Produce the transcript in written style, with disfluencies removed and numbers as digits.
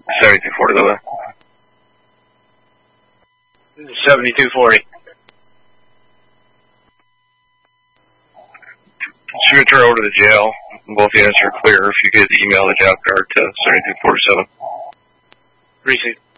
7240, Louis. This is 7240. Should we turn over to the jail? Both the answer are clear. If you could email the job card to 7247. Receipt.